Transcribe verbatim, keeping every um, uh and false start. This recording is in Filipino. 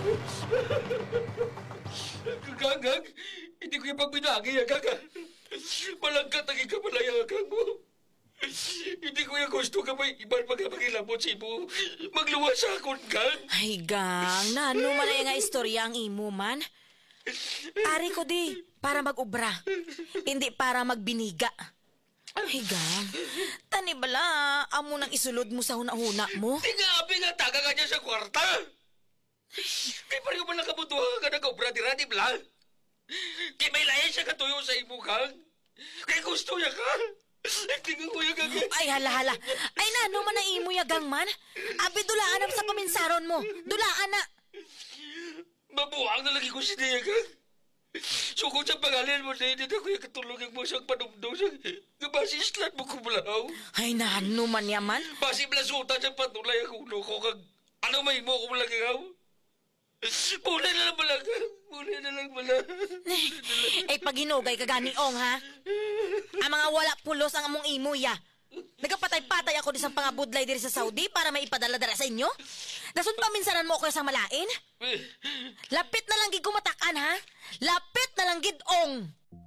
Gagag, hindi ko yung pagbinagi, gagag. Malangkat ang ikapalayagan mo. Hindi ko yung gusto ka may ibang magkapagilabot si mo. Magluwas akon, gang. Ay, gang, nano man na nga istorya ang imo man. Ari ko di, para mag-ubra. Hindi para magbiniga. Ay, gang, tani bala, amo nang isulod mo sa huna-huna mo. Tingabi nga taga ka niya sa kwarta. Kaya pareho man nakabutuhan ka nag-ubra tira, di ba? Kaya may layan siya katuyo sa imo, gang. Kaya gusto niya ka. Tingnan ko yung gang. Ay, hala-hala. Ay, nano man na imo ya, gang man. Abi, dulaan na sa paminsaron mo. Dulaan na. Mabuang na lagi ko si Nia, gang. So kung sa pangalan mo na hindi ako yung katulungin mo sa panumdong sa nabasislat mo kumulaw. Ay, nano man yaman. Basi blasutan sa patulay ang ulo ko kag ano may mo ko malagaw. Muna na lang malaga. Muna na lang malaga. Ay, paginugay ka ganiong, ha? Ang mga wala pulos ang among imo, ya. Nagapatay-patay ako di sa pangabudlay diri sa Saudi para maipadala-dala sa inyo. Dasun paminsanan mo ako sa malain. Lapit na lang gid kumatakan, ha? Lapit na lang gid ong.